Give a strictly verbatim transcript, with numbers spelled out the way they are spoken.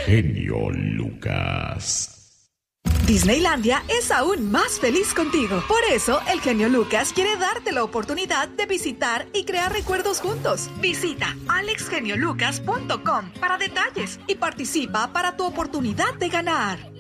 genio Lucas. Disneylandia es aún más feliz contigo. Por eso, el genio Lucas quiere darte la oportunidad de visitar y crear recuerdos juntos. Visita alex genio lucas punto com para detalles y participa para tu oportunidad de ganar.